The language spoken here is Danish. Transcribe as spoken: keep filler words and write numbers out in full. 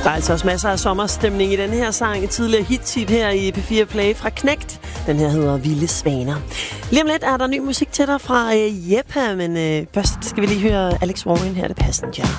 Der er altså også masser af sommerstemning i den her sang. Et tidligere hit-hit her i P fire Play fra Knægt. Den her hedder Vilde Svaner. Lige om lidt er der ny musik til dig fra øh, Jeppa, men øh, først skal vi lige høre Alex Warren her, The Passenger.